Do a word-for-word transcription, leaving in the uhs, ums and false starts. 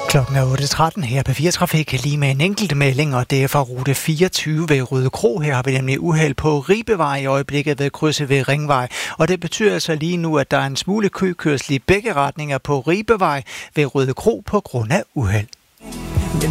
Klokken er otte tretten her på fire Trafik, lige med en enkelt melding, og det er fra rute fireogtyve ved Røde Kro. Her har vi nemlig uheld på Ribevej i øjeblikket ved krydset ved Ringvej. Og det betyder altså lige nu, at der er en smule køkørsel i begge retninger på Ribevej ved Røde Kro på grund af uheld.